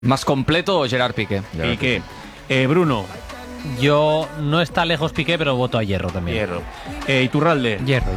¿Más completo o Gerard Piqué? Piqué. Bruno. Yo no está lejos Piqué, pero voto a Hierro también. Hierro. Iturralde. Hierro.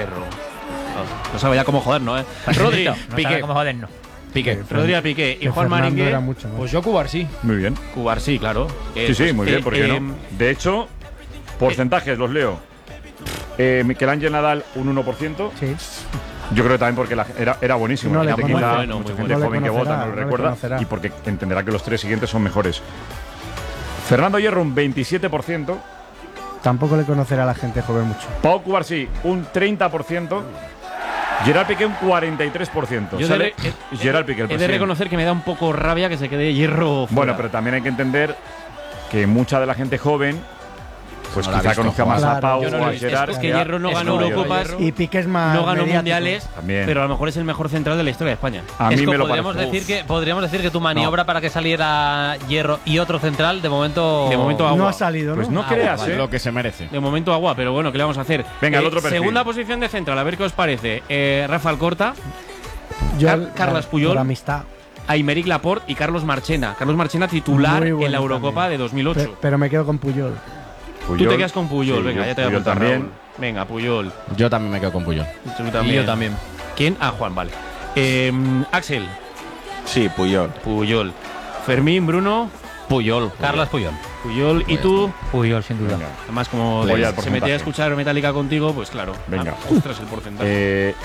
No sabe ya cómo jodernos, ¿eh? Rodri. Piqué. ¿Cómo jodernos? Piqué. Rodri a Piqué. Y Juan Maringue. Pues yo Cubarsí. Muy bien. Cubarsí, claro. Sí, muy bien, ¿por qué no? De hecho, porcentajes los leo. Miguel Ángel Nadal, un 1%. Sí. Yo creo que también porque era buenísimo. No le Gente conoce. quizá, Bueno, mucha muy gente bueno. joven que No le vota no lo conocerá, recuerda. no le conocerá. Y porque entenderá que los tres siguientes son mejores. Fernando Hierro, un 27%. Tampoco le conocerá a la gente joven mucho. Pau Cubarsí, un 30%. Gerard Piqué, un 43%. Yo Sale Gerard Piqué, el he de presidente. reconocer que me da un poco rabia que se quede Hierro fuera. Bueno, pero también hay que entender que mucha de la gente joven, pues No la ha quizá visto conozca jugar. más a Claro. Pau Yo no o lo a he visto. Gerard. Es que Hierro no ganó como Eurocopas, Y Piqué es más no ganó mediático. mundiales, También. pero a lo mejor es el mejor central de la historia de España. A mí Esco, me lo podríamos parece. decir que tu maniobra para que saliera Hierro y otro central, de momento agua. No ha salido, ¿no? Pues no creas, vale. ¿eh? Lo que se merece. De momento agua, pero bueno, ¿qué le vamos a hacer? Venga, el otro perfil. Segunda posición de central, a ver qué os parece. Rafa Alcorta, Yo, Carles Puyol. Por amistad. Aymeric Laporte y Carlos Marchena. Carlos Marchena titular Muy en bueno la Eurocopa también. de 2008. Pero me quedo con Puyol. Tú te quedas con Puyol, Sí, venga, yo- ya te voy a Puyol apuntar, también. Raúl. Venga, Puyol. Yo también me quedo con Puyol. Tú Y yo también. ¿Quién? Ah, Juan, vale. Axel. Sí, Puyol. Puyol. Fermín, Bruno. Puyol. Carlos Puyol. Puyol. ¿Y tú? Puyol, sin duda. Venga. Además, como Voy al se metía porcentaje. a escuchar Metallica contigo, pues claro. Venga. Ostras, el porcentaje.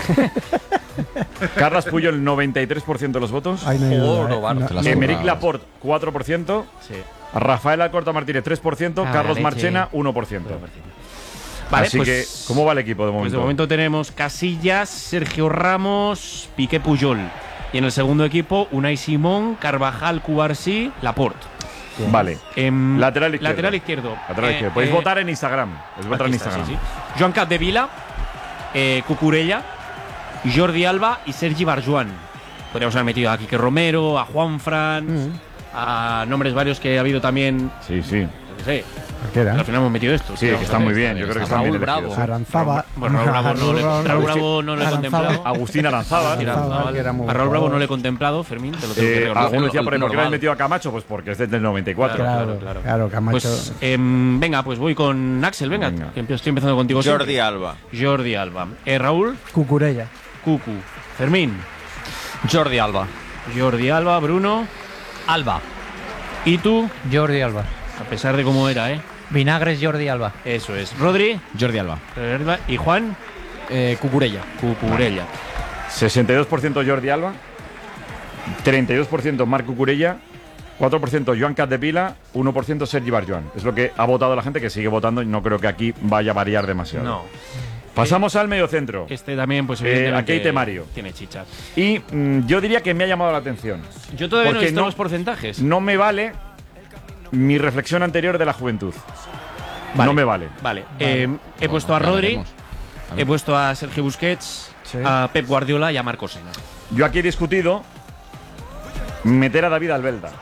Carles Puyol, 93% de los votos. Ahí no hay duda, Oro, varo, te la subo. Emeric Laporte, 4%. Sí. Rafael Alcorta Martínez, 3%. Ah, Carlos leche. Marchena, 1%. Vale, Así pues, que, ¿cómo va el equipo de pues momento? de momento tenemos Casillas, Sergio Ramos, Piqué, Puyol. Y en el segundo equipo, Unai Simón, Carvajal, Cubarsí, Laporte. Vale. Lateral izquierdo. Lateral izquierdo. Lateral izquierdo. Podéis votar en Instagram. Podéis votar en Aquí está, Instagram. sí. Joan Capdevila, Cucurella, Jordi Alba y Sergi Barjuan. Podríamos haber metido a Quique Romero, a Juanfran, a nombres varios que ha habido también. Sí, sí. Yo qué sé. ¿Qué era? Al final hemos metido esto. Sí, que está muy bien. Yo creo que están bien Raúl Bravo. elegidos. Aranzaba. Bueno, Raúl Bravo no le, Raúl Bravo no lo he Aranzábal. contemplado. Agustín Aranzábal. Aranzábal, que era muy A Raúl buen Bravo no jugador. le he contemplado, Fermín, te lo tengo que reconocer. Algunos decían, ¿por qué normal. le habéis metido a Camacho? Pues porque es desde el 94. Claro, Camacho. Pues venga, pues voy con Axel, venga. Venga. Que estoy empezando contigo. Jordi siempre. Alba. Jordi Alba. Raúl, Cucurella. Cucu. Fermín, Jordi Alba. Jordi Alba, Bruno. Alba. ¿Y tú? Jordi Alba. A pesar de cómo era, ¿eh? Vinagres Jordi Alba. Eso es. Rodri. Jordi Alba. ¿Y Juan? Cucurella. Cucurella. 62% Jordi Alba. 32% Marc Cucurella. 4% Joan Capdevila. 1% Sergi Barjuan. Es lo que ha votado la gente, que sigue votando, y no creo que aquí vaya a variar demasiado. No. Pasamos al mediocentro. Este también, pues aquí hay temario. Tiene chicha. Y yo diría que me ha llamado la atención. Yo todavía no he Porque visto no- los porcentajes. No me vale mi reflexión anterior de la juventud. Vale. No me vale. Vale. He puesto a ya Rodri, veremos. he puesto a Sergio Busquets, Sí. a Pep Guardiola y a Marcos Sena. Yo aquí he discutido meter a David Albelda.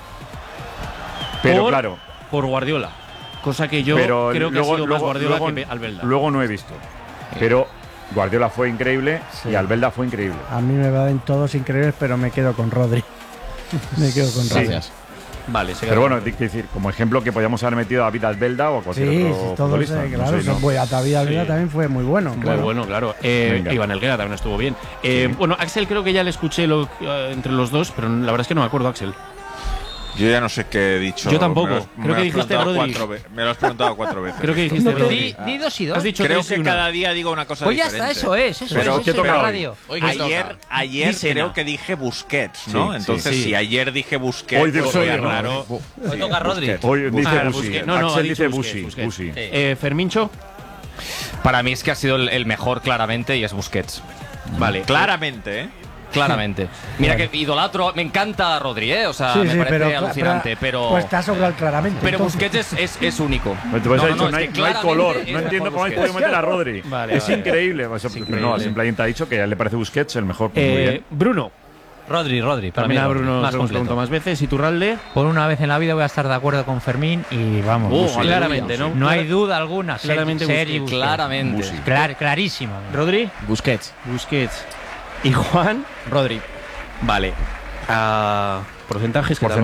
Pero Por- claro, Por Guardiola. Cosa que yo pero creo que ha sido más Guardiola que Albelda. luego no he visto. Pero Guardiola fue increíble Sí. y Albelda fue increíble. A mí me van todos increíbles, pero me quedo con Rodri. Me quedo con Rodri. Gracias. Vale, se Pero bueno, quiero decir, como ejemplo que podíamos haber metido a David Albelda o a cualquier Sí, otro sí, todos, futbolista. No claro. sé, ¿no? Pues a David Alveda Sí. también fue muy bueno. Muy claro. bueno, claro. Venga. Iván Helguera también estuvo bien. Bueno, Axel creo que ya le escuché entre los dos, pero la verdad es que no me acuerdo, Axel. Yo ya no sé qué he dicho. Yo tampoco. Me lo has- Creo me que lo has dijiste preguntado Rodri. Me lo has preguntado 4 veces. Creo que dijiste No te- Rodri. Di 2 y 2. Has dicho Creo 3 y que 1. cada día digo una cosa Pues ya diferente. está, eso es. Pero, ¿qué es toca la hoy? radio. Ayer Di Sena. creo que dije Busquets, ¿no? Sí, Entonces, sí. si ayer dije Busquets, Hoy digo pues sería Rodri. raro. Hoy toca Rodri. Hoy dice Ah, Busi. Busquets. No, no, ha Axel dicho dice Busquets, Busi. Busquets. Busi. Fermincho. Para mí es que ha sido el mejor claramente y es Busquets. Vale. Claramente, ¿eh? Claramente. Mira que idolatro, me encanta Rodri, o sea, Sí, me sí, parece alucinante, pero Pues está sobre el claramente. pero entonces. Busquets es único. Entonces ha dicho, es no hay, que no hay color. claramente No es entiendo mejor cómo habéis Busquets. podido meter a Rodri. Vale, es vale. increíble. increíble. No, simplemente ha dicho que a él le parece Busquets el mejor. Pues muy bien. Bruno. Rodri, para mí También a Rodri, Bruno más se lo hemos completo. preguntado más veces. Iturralde. Por una vez en la vida voy a estar de acuerdo con Fermín y vamos. Oh, claramente, ¿no? No hay duda alguna. Claramente Sergi Busquets. Busquets. Claramente. Busi. Clarísimo. Rodri. Busquets. Busquets. ¿Y Juan? Rodri. Vale. Porcentajes que